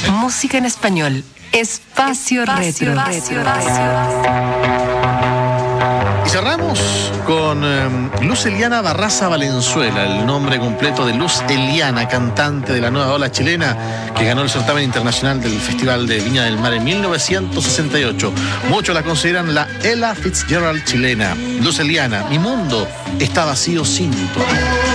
Música en español. Espacio Retro. Y cerramos con Luz Eliana Barraza Valenzuela, el nombre completo de Luz Eliana, cantante de la nueva ola chilena, que ganó el certamen internacional del Festival de Viña del Mar en 1968. Muchos la consideran la Ella Fitzgerald chilena. Luz Eliana, mi mundo está vacío sin tú.